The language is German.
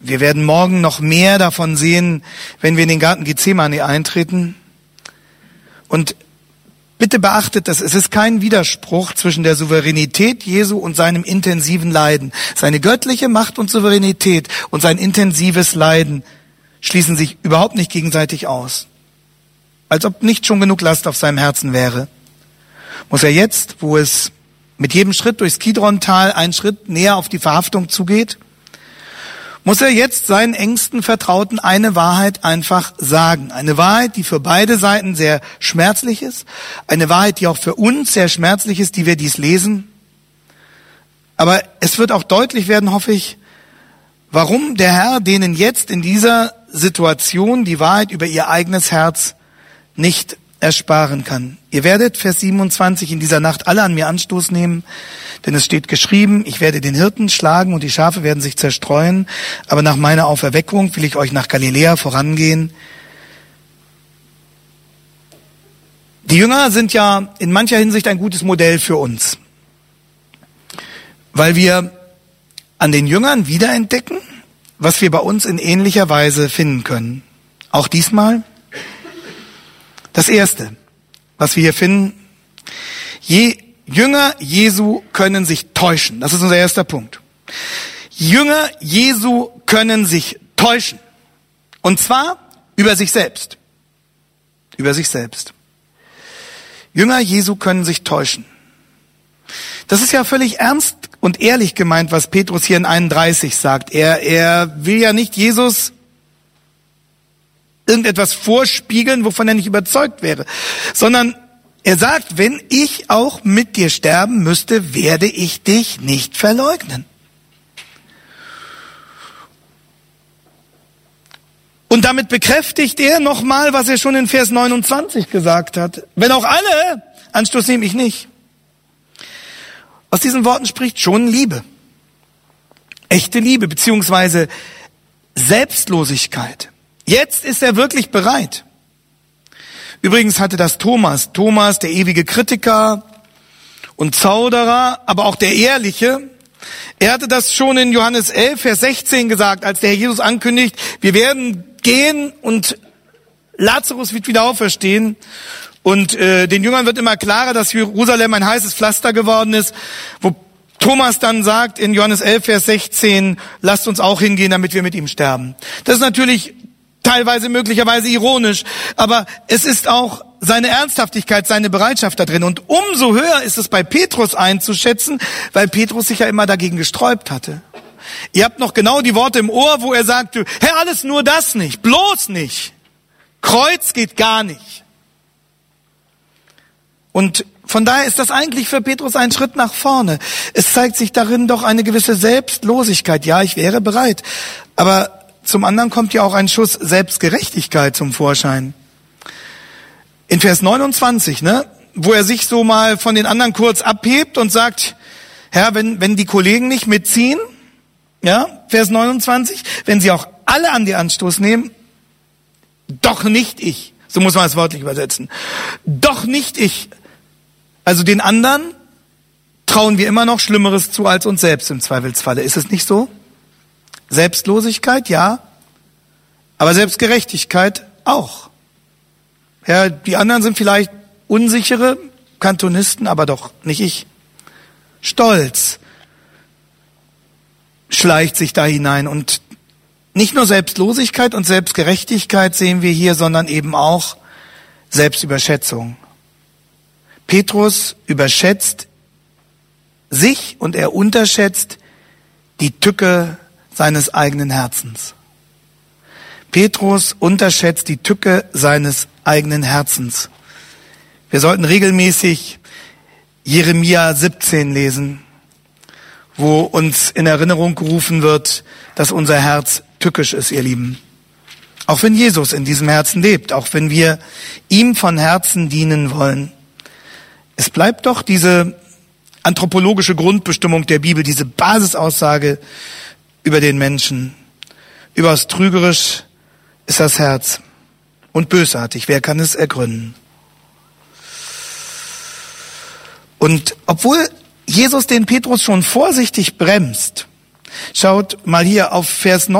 Wir werden morgen noch mehr davon sehen, wenn wir in den Garten Gethsemane eintreten. Und bitte beachtet das, es ist kein Widerspruch zwischen der Souveränität Jesu und seinem intensiven Leiden. Seine göttliche Macht und Souveränität und sein intensives Leiden schließen sich überhaupt nicht gegenseitig aus. Als ob nicht schon genug Last auf seinem Herzen wäre. Muss er jetzt, wo es mit jedem Schritt durchs Kidron-Tal einen Schritt näher auf die Verhaftung zugeht, muss er jetzt seinen engsten Vertrauten eine Wahrheit einfach sagen. Eine Wahrheit, die für beide Seiten sehr schmerzlich ist. Eine Wahrheit, die auch für uns sehr schmerzlich ist, die wir dies lesen. Aber es wird auch deutlich werden, hoffe ich, warum der Herr denen jetzt in dieser Situation die Wahrheit über ihr eigenes Herz nicht ersparen kann. Ihr werdet, Vers 27, in dieser Nacht alle an mir Anstoß nehmen, denn es steht geschrieben, ich werde den Hirten schlagen und die Schafe werden sich zerstreuen, aber nach meiner Auferweckung will ich euch nach Galiläa vorangehen. Die Jünger sind ja in mancher Hinsicht ein gutes Modell für uns, weil wir an den Jüngern wiederentdecken, was wir bei uns in ähnlicher Weise finden können. Auch diesmal. Das Erste, was wir hier finden, Jünger Jesu können sich täuschen. Das ist unser erster Punkt. Jünger Jesu können sich täuschen. Und zwar über sich selbst. Über sich selbst. Jünger Jesu können sich täuschen. Das ist ja völlig ernst und ehrlich gemeint, was Petrus hier in 31 sagt. Er will ja nicht Jesus irgendetwas vorspiegeln, wovon er nicht überzeugt wäre, sondern er sagt, wenn ich auch mit dir sterben müsste, werde ich dich nicht verleugnen. Und damit bekräftigt er nochmal, was er schon in Vers 29 gesagt hat. Wenn auch alle Anstoß nehmen, ich nicht. Aus diesen Worten spricht schon Liebe. Echte Liebe, beziehungsweise Selbstlosigkeit. Jetzt ist er wirklich bereit. Übrigens hatte das Thomas, der ewige Kritiker und Zauderer, aber auch der Ehrliche, er hatte das schon in Johannes 11, Vers 16 gesagt, als der Herr Jesus ankündigt, wir werden gehen und Lazarus wird wieder auferstehen. Und den Jüngern wird immer klarer, dass Jerusalem ein heißes Pflaster geworden ist, wo Thomas dann sagt in Johannes 11, Vers 16, lasst uns auch hingehen, damit wir mit ihm sterben. Das ist natürlich teilweise möglicherweise ironisch, aber es ist auch seine Ernsthaftigkeit, seine Bereitschaft da drin. Und umso höher ist es bei Petrus einzuschätzen, weil Petrus sich ja immer dagegen gesträubt hatte. Ihr habt noch genau die Worte im Ohr, wo er sagte, Herr, alles nur das nicht, bloß nicht. Kreuz geht gar nicht. Und von daher ist das eigentlich für Petrus ein Schritt nach vorne. Es zeigt sich darin doch eine gewisse Selbstlosigkeit. Ja, ich wäre bereit, aber zum anderen kommt ja auch ein Schuss Selbstgerechtigkeit zum Vorschein. In Vers 29, wo er sich so mal von den anderen kurz abhebt und sagt, Herr, wenn die Kollegen nicht mitziehen, ja, Vers 29, wenn sie auch alle an dir Anstoß nehmen, doch nicht ich. So muss man es wörtlich übersetzen. Doch nicht ich. Also den anderen trauen wir immer noch Schlimmeres zu als uns selbst im Zweifelsfalle. Ist es nicht so? Selbstlosigkeit, ja, aber Selbstgerechtigkeit auch. Ja, die anderen sind vielleicht unsichere Kantonisten, aber doch nicht ich. Stolz schleicht sich da hinein und nicht nur Selbstlosigkeit und Selbstgerechtigkeit sehen wir hier, sondern eben auch Selbstüberschätzung. Petrus überschätzt sich und er unterschätzt die Tücke seines eigenen Herzens. Petrus unterschätzt die Tücke seines eigenen Herzens. Wir sollten regelmäßig Jeremia 17 lesen, wo uns in Erinnerung gerufen wird, dass unser Herz tückisch ist, ihr Lieben. Auch wenn Jesus in diesem Herzen lebt, auch wenn wir ihm von Herzen dienen wollen. Es bleibt doch diese anthropologische Grundbestimmung der Bibel, diese Basisaussage über den Menschen. Überaus trügerisch ist das Herz und bösartig. Wer kann es ergründen? Und obwohl Jesus den Petrus schon vorsichtig bremst, schaut mal hier auf Vers 9.